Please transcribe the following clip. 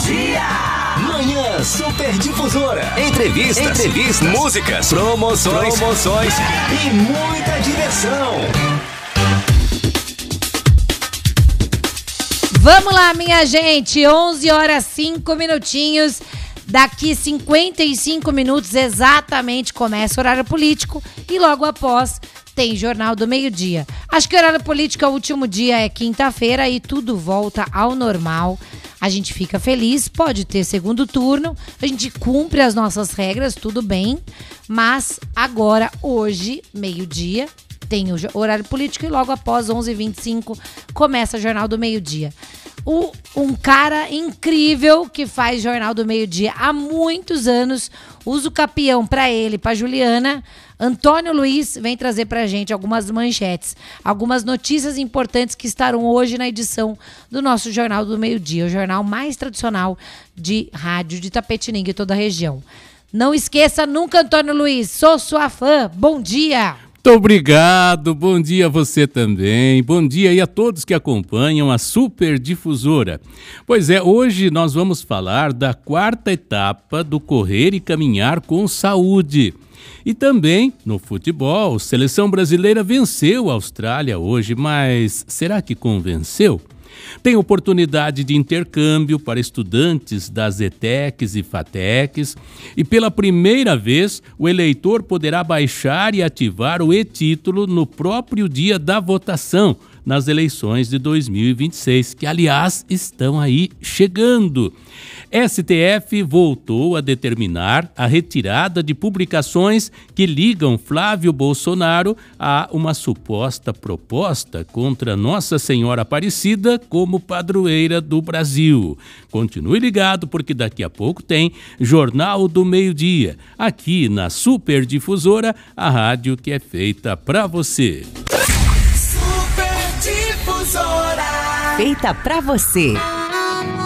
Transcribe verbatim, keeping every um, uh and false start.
Dia. Manhã Super Difusora. Entrevistas, entrevistas, músicas, promoções, promoções e muita diversão. Vamos lá, minha gente. onze horas, cinco minutinhos. Daqui cinquenta e cinco minutos exatamente começa o horário político e logo após tem Jornal do Meio-Dia. Acho que o horário político, o último dia é quinta-feira e tudo volta ao normal. A gente fica feliz, pode ter segundo turno, a gente cumpre as nossas regras, tudo bem. Mas agora, hoje, meio-dia, tem o horário político e logo após, onze e vinte e cinco, começa o Jornal do Meio-Dia. O, um cara incrível que faz Jornal do Meio-Dia há muitos anos, usa o capião pra ele, pra Juliana. Antônio Luiz vem trazer pra gente algumas manchetes, algumas notícias importantes que estarão hoje na edição do nosso Jornal do Meio-Dia, o jornal mais tradicional de rádio de Itapetininga e toda a região. Não esqueça nunca, Antônio Luiz, sou sua fã. Bom dia! Muito obrigado, bom dia a você também, bom dia aí a todos que acompanham a Super Difusora. Pois é, hoje nós vamos falar da quarta etapa do Correr e Caminhar com Saúde. E também, no futebol, a seleção brasileira venceu a Austrália hoje, mas será que convenceu? Tem oportunidade de intercâmbio para estudantes das ETECs e FATECs e pela primeira vez o eleitor poderá baixar e ativar o e-título no próprio dia da votação nas eleições de dois mil e vinte e seis, que aliás estão aí chegando. S T F voltou a determinar a retirada de publicações que ligam Flávio Bolsonaro a uma suposta proposta contra Nossa Senhora Aparecida como padroeira do Brasil. Continue ligado porque daqui a pouco tem Jornal do Meio-Dia, aqui na Super Difusora, a rádio que é feita pra você. Super Difusora. Feita pra você.